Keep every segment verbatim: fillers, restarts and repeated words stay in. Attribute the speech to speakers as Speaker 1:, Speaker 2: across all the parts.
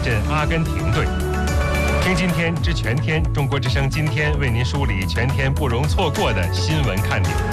Speaker 1: 阵阿根廷队。听今天之全天，中国之声今天为您梳理全天不容错过的新闻看点。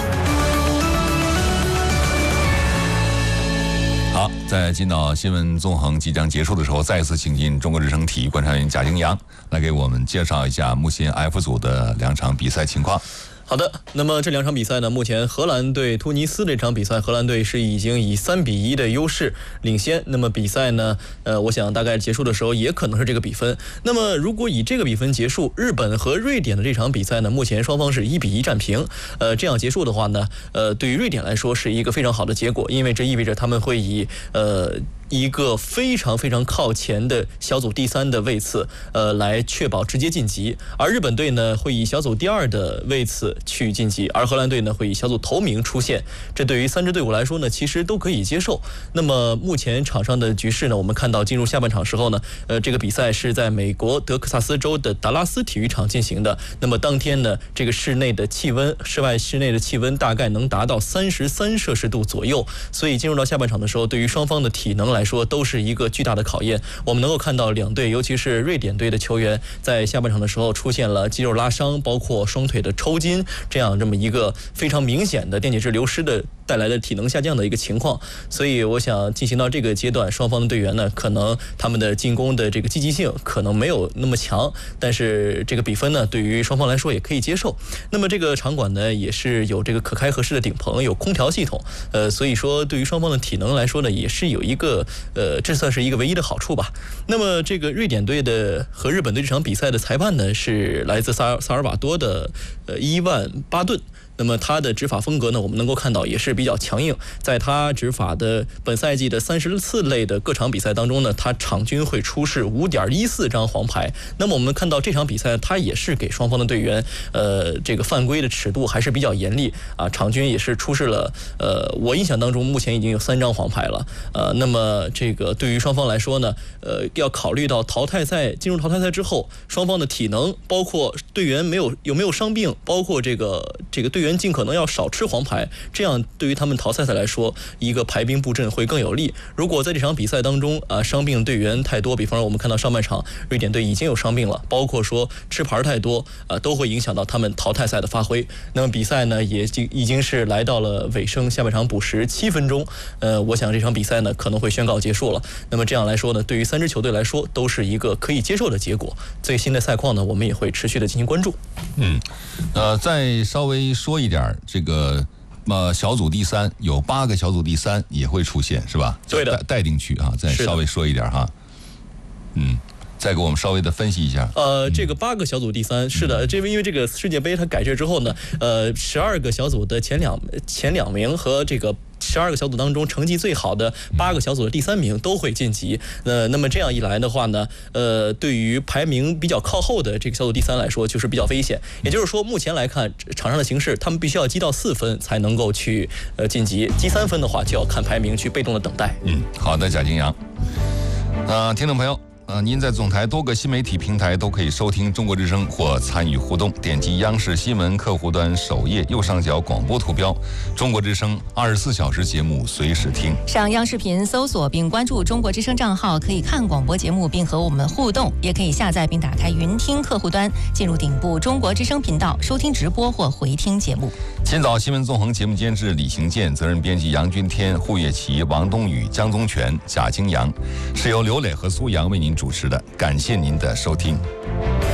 Speaker 2: 好，在进到新闻纵横即将结束的时候，再一次请进中国之声体育观察员贾京阳来给我们介绍一下目前 F 组的两场比赛情况。
Speaker 3: 好的，那么这两场比赛呢，目前荷兰对突尼斯这场比赛，荷兰队是已经以三比一的优势领先。那么比赛呢，呃，我想大概结束的时候也可能是这个比分。那么如果以这个比分结束，日本和瑞典的这场比赛呢，目前双方是一比一战平。呃，这样结束的话呢，呃，对于瑞典来说是一个非常好的结果，因为这意味着他们会以呃。一个非常非常靠前的小组第三的位次，呃，来确保直接晋级。而日本队呢，会以小组第二的位次去晋级，而荷兰队呢，会以小组头名出现。这对于三支队伍来说呢，其实都可以接受。那么目前场上的局势呢，我们看到进入下半场时候呢，呃，这个比赛是在美国德克萨斯州的达拉斯体育场进行的。那么当天呢，这个室内的气温，室外室内的气温大概能达到三十三摄氏度左右。所以进入到下半场的时候，对于双方的体能来说，来说都是一个巨大的考验。我们能够看到两队，尤其是瑞典队的球员，在下半场的时候出现了肌肉拉伤，包括双腿的抽筋，这样这么一个非常明显的电解质流失的带来的体能下降的一个情况。所以我想进行到这个阶段，双方的队员呢，可能他们的进攻的这个积极性可能没有那么强，但是这个比分呢，对于双方来说也可以接受。那么这个场馆呢，也是有这个可开合式的顶棚，有空调系统，呃，所以说对于双方的体能来说呢，也是有一个呃，这算是一个唯一的好处吧。那么这个瑞典队的和日本队这场比赛的裁判呢，是来自萨尔萨尔瓦多的呃伊万巴顿。那么他的执法风格呢，我们能够看到也是比较强硬。在他执法的本赛季的三十四类的各场比赛当中呢，他场均会出示 五点一四 张黄牌。那么我们看到这场比赛，他也是给双方的队员，呃，这个犯规的尺度还是比较严厉啊，场均也是出示了，呃，我印象当中目前已经有三张黄牌了。呃，那么这个对于双方来说呢，呃，要考虑到淘汰赛进入淘汰赛之后，双方的体能，包括队员没有有没有伤病，包括这个这个队员尽可能要少吃黄牌，这样对于他们淘汰赛来说，一个排兵布阵会更有利。如果在这场比赛当中啊，伤病队员太多，比方说我们看到上半场瑞典队已经有伤病了，包括说吃牌太多啊，都会影响到他们淘汰赛的发挥。那么比赛呢，也已经是来到了尾声，下半场补时七分钟，呃，我想这场比赛呢可能会宣告结束了。那么这样来说呢，对于三支球队来说都是一个可以接受的结果。最新的赛况呢，我们也会持续的进行关注。
Speaker 2: 嗯，呃，再稍微说一点，这个呃小组第三有八个小组第三也会出现，是吧？
Speaker 3: 对的，
Speaker 2: 待定区啊，再稍微说一点哈。嗯。再给我们稍微的分析一下。
Speaker 3: 呃，这个八个小组第三，是的，这因为这个世界杯它改制之后呢，呃，十二个小组的前两前两名和这个十二个小组当中成绩最好的八个小组的第三名都会晋级。呃，那么这样一来的话呢，呃，对于排名比较靠后的这个小组第三来说，就是比较危险。也就是说，目前来看场上的形势，他们必须要积到四分才能够去呃晋级，积三分的话就要看排名去被动的等待。
Speaker 2: 嗯，好的，贾金阳。呃，听众朋友。呃，您在总台多个新媒体平台都可以收听中国之声或参与互动，点击央视新闻客户端首页右上角广播图标，中国之声二十四小时节目随时听。
Speaker 4: 上央视频搜索并关注中国之声账号，可以看广播节目并和我们互动，也可以下载并打开云听客户端，进入顶部中国之声频道收听直播或回听节目。
Speaker 2: 今早新闻纵横节目监制李行健，责任编辑杨君天、胡月琪、王冬雨、江宗全、贾京阳，是由刘磊和苏阳为您主持的，感谢您的收听。